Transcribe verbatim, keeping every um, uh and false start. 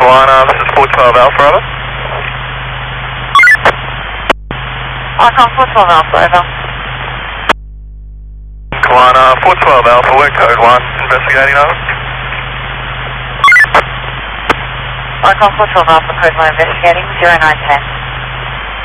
Kalana, this is four twelve Alpha, over. Icon four twelve Alpha, over. Kalana, four twelve Alpha, we're code one, investigating, over. Icon four twelve Alpha, code one investigating, zero nine ten.